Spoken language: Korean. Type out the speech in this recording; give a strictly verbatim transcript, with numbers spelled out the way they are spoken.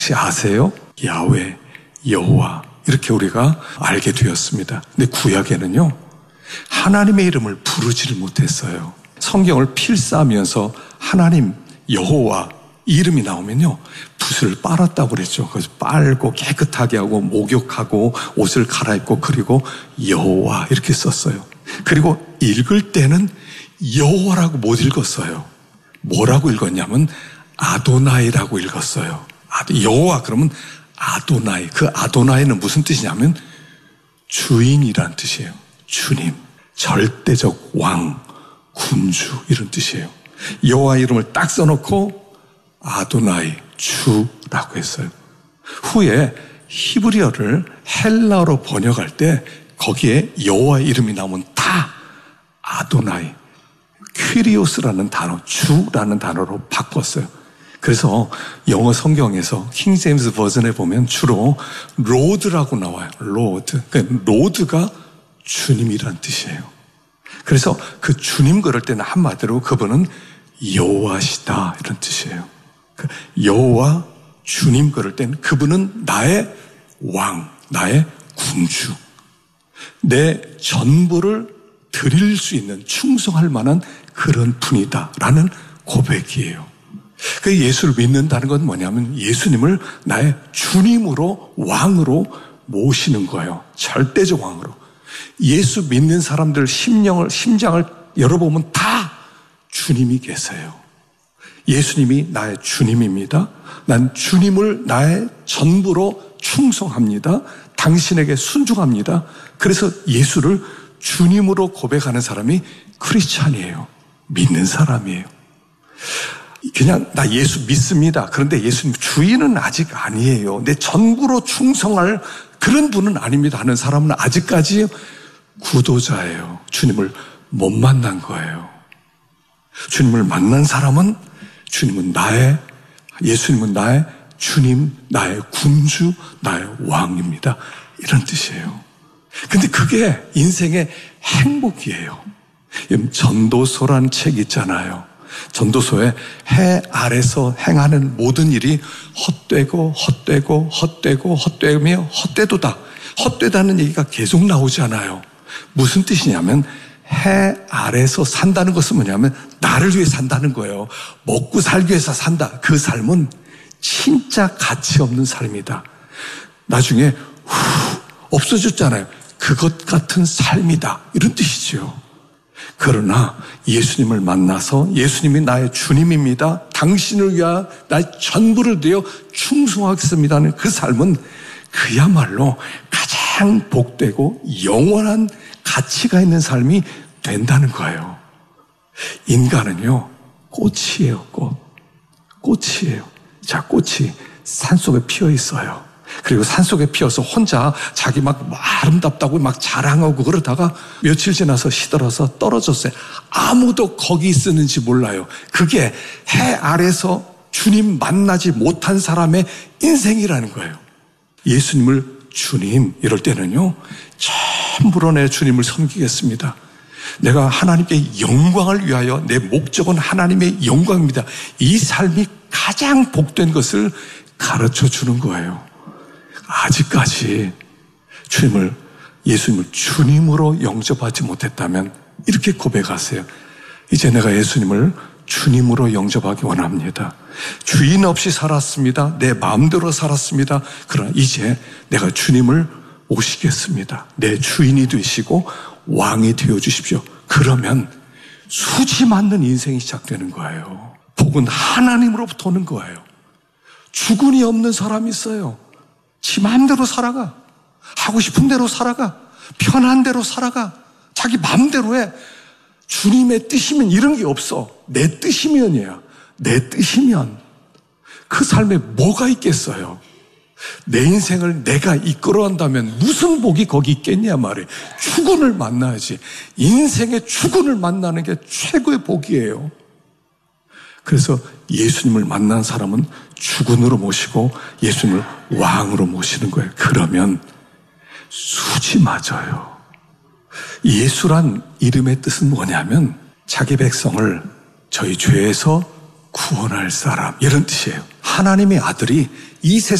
혹시 아세요? 야훼, 여호와 이렇게 우리가 알게 되었습니다. 근데 구약에는요, 하나님의 이름을 부르지를 못했어요. 성경을 필사하면서 하나님, 여호와 이름이 나오면요, 붓을 빨았다고 그랬죠. 그래서 빨고 깨끗하게 하고 목욕하고 옷을 갈아입고 그리고 여호와 이렇게 썼어요. 그리고 읽을 때는 여호와라고 못 읽었어요. 뭐라고 읽었냐면 아도나이라고 읽었어요. 여호와 그러면 아도나이. 그 아도나이는 무슨 뜻이냐면 주인이란 뜻이에요. 주님, 절대적 왕, 군주 이런 뜻이에요. 여호와 이름을 딱 써놓고 아도나이, 주라고 했어요. 후에 히브리어를 헬라어로 번역할 때 거기에 여호와 이름이 나오면 다 아도나이, 퀴리오스라는 단어, 주라는 단어로 바꿨어요. 그래서 영어 성경에서 킹 제임스 버전에 보면 주로 로드라고 나와요. 로드. 그러니까 로드가 주님이란 뜻이에요. 그래서 그 주님 그럴 때는 한마디로 그분은 여호와시다 이런 뜻이에요. 여호와 주님 그럴 때는 그분은 나의 왕, 나의 군주, 내 전부를 드릴 수 있는, 충성할 만한 그런 분이다라는 고백이에요. 그 예수를 믿는다는 건 뭐냐면 예수님을 나의 주님으로, 왕으로 모시는 거예요. 절대적 왕으로. 예수 믿는 사람들 심령을, 심장을 열어보면 다 주님이 계세요. 예수님이 나의 주님입니다. 난 주님을 나의 전부로 충성합니다. 당신에게 순종합니다. 그래서 예수를 주님으로 고백하는 사람이 크리스찬이에요. 믿는 사람이에요. 그냥 나 예수 믿습니다. 그런데 예수님 주인은 아직 아니에요. 내 전부로 충성할 그런 분은 아닙니다 하는 사람은 아직까지 구도자예요. 주님을 못 만난 거예요. 주님을 만난 사람은 주님은 나의, 예수님은 나의 주님, 나의 군주, 나의 왕입니다. 이런 뜻이에요. 근데 그게 인생의 행복이에요. 전도서란 책 있잖아요. 전도서에 해 아래서 행하는 모든 일이 헛되고 헛되고 헛되고 헛되며 헛되도다. 헛되다는 얘기가 계속 나오잖아요. 무슨 뜻이냐면 해 아래서 산다는 것은 뭐냐면 나를 위해 산다는 거예요. 먹고 살기 위해서 산다. 그 삶은 진짜 가치 없는 삶이다. 나중에 후 없어졌잖아요. 그것 같은 삶이다. 이런 뜻이죠. 그러나 예수님을 만나서 예수님이 나의 주님입니다. 당신을 위하여 나의 전부를 드려 충성하겠습니다 하는 그 삶은 그야말로 가장 복되고 영원한 가치가 있는 삶이 된다는 거예요. 인간은요, 꽃이에요, 꽃. 꽃이에요. 자, 꽃이 산속에 피어 있어요. 그리고 산속에 피어서 혼자 자기 막 아름답다고 막 자랑하고 그러다가 며칠 지나서 시들어서 떨어졌어요. 아무도 거기 있었는지 몰라요. 그게 해 아래서 주님 만나지 못한 사람의 인생이라는 거예요. 예수님을 주님 이럴 때는요, 전부로 내 주님을 섬기겠습니다. 내가 하나님께 영광을 위하여 내 목적은 하나님의 영광입니다. 이 삶이 가장 복된 것을 가르쳐 주는 거예요. 아직까지 주님을, 예수님을 주님으로 영접하지 못했다면 이렇게 고백하세요. 이제 내가 예수님을 주님으로 영접하기 원합니다. 주인 없이 살았습니다. 내 마음대로 살았습니다. 그러나 이제 내가 주님을 모시겠습니다. 내 주인이 되시고 왕이 되어주십시오. 그러면 수지 맞는 인생이 시작되는 거예요. 복은 하나님으로부터 오는 거예요. 주군이 없는 사람이 있어요. 지 마음대로 살아가. 하고 싶은 대로 살아가. 편한 대로 살아가. 자기 마음대로 해. 주님의 뜻이면 이런 게 없어. 내 뜻이면이야. 내 뜻이면 그 삶에 뭐가 있겠어요? 내 인생을 내가 이끌어간다면 무슨 복이 거기 있겠냐 말이에요. 주군을 만나야지. 인생의 주군을 만나는 게 최고의 복이에요. 그래서 예수님을 만난 사람은 주군으로 모시고 예수님을 왕으로 모시는 거예요. 그러면 수지 맞아요. 예수란 이름의 뜻은 뭐냐면 자기 백성을 저희 죄에서 구원할 사람 이런 뜻이에요. 하나님의 아들이 이 세상